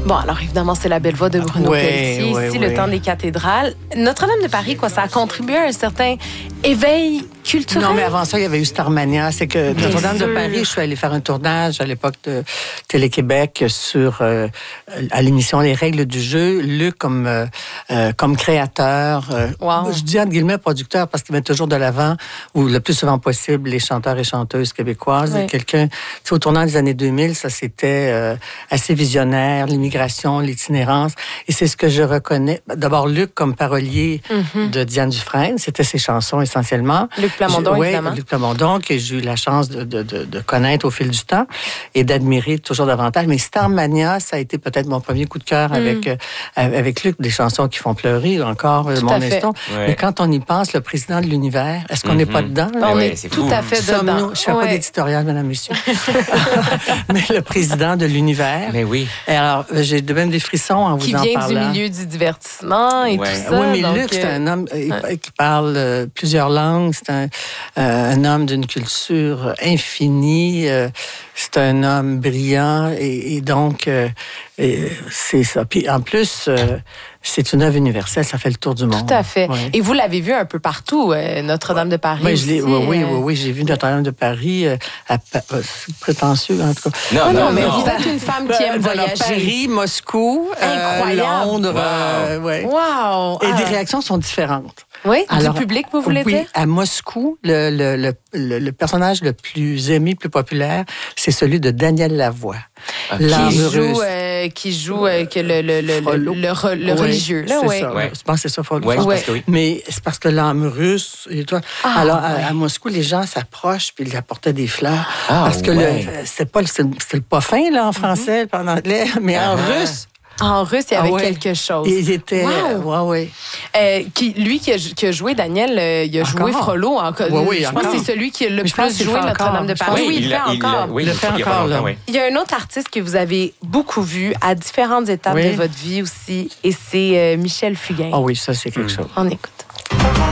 Bon, alors évidemment, c'est la belle voix de Bruno Pelletier, ici, le temps des cathédrales. Notre-Dame de Paris, ça a contribué à un certain éveil culturel? Non, mais avant ça, il y avait eu Starmania. C'est que Notre-Dame de Paris, je suis allée faire un tournage à l'époque de Télé-Québec à l'émission Les règles du jeu. Luc, comme créateur, je dis entre guillemets producteur parce qu'il met toujours de l'avant, ou le plus souvent possible, les chanteurs et chanteuses québécoises. Oui. Quelqu'un, au tournant des années 2000, ça c'était assez visionnaire, l'immigration, l'itinérance. Et c'est ce que je reconnais. D'abord, Luc comme parolier de Diane Dufresne, c'était ses chansons essentiellement. Luc Plamondon, évidemment. Luc Plamondon, que j'ai eu la chance de connaître au fil du temps et d'admirer toujours davantage. Mais Starmania, ça a été peut-être mon premier coup de cœur avec Luc, des chansons qui font pleurer encore, mon instant. Ouais. Mais quand on y pense, le président de l'univers, est-ce qu'on n'est pas dedans? On est tout à fait dedans. Je ne fais pas d'éditorial, madame, monsieur. Mais le président de l'univers. Mais oui. Et alors, j'ai même des frissons en vous en parlant. Qui vient du milieu du divertissement et tout ça. Oui, mais Luc, c'est un homme qui parle plusieurs langues. C'est un homme d'une culture infinie. C'est un homme brillant et donc, c'est ça. Puis en plus, c'est une œuvre universelle, ça fait le tour du monde. Tout à fait. Ouais. Et vous l'avez vu un peu partout, Notre-Dame de Paris. Ben, oui, j'ai vu Notre-Dame de Paris, c'est prétentieux en tout cas. Non, mais vous êtes une femme qui aime voyager. Paris, Moscou, Londres. Wow. Et des réactions sont différentes. Oui, du public, vous voulez dire? À Moscou, le personnage le plus aimé, le plus populaire, c'est celui de Daniel Lavoie. Qui joue le religieux. Là, c'est ça. Je pense que c'est ça, Frollo. Oui. Mais c'est parce que l'âme russe... Alors, à Moscou, les gens s'approchent puis ils apportaient des fleurs. Parce que c'est le pas fin, là, en français, en anglais, mais en russe... En russe, il y avait quelque chose. Il était... Oui. Lui qui a joué, Daniel, il a joué Frollo. Je pense que c'est celui qui a le plus joué Notre-Dame de Paris. Oui, il le fait encore. Il le fait encore, là. Il y a un autre artiste que vous avez beaucoup vu à différentes étapes de votre vie aussi, et c'est Michel Fugain. Ah oui, ça, c'est quelque chose. On écoute.